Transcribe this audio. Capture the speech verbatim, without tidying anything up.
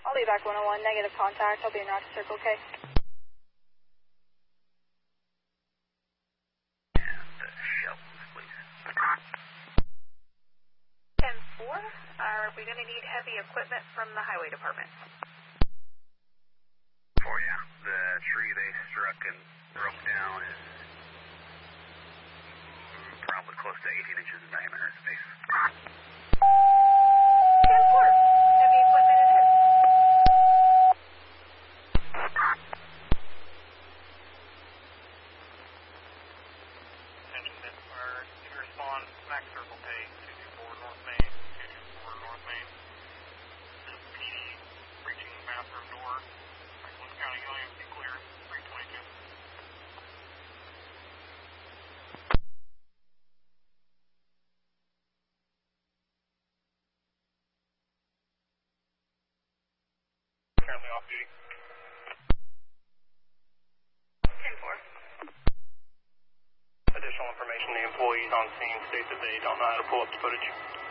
I'll be back one oh one, negative contact. I'll be in Rochester Circle, okay? ten four, are we going to need heavy equipment from the highway department? Oh yeah, the tree they struck and broke down is probably close to eighteen inches in diameter space. ten four, heavy equipment it is. Attention that our to respond, Max Circle Pay, two two four North Main, two two four North Main. This P D breaching the bathroom door. Franklin County L A M C clear, three twenty-two. Currently off duty. ten four. Additional information, the employees on scene state that they don't know how to pull up the footage.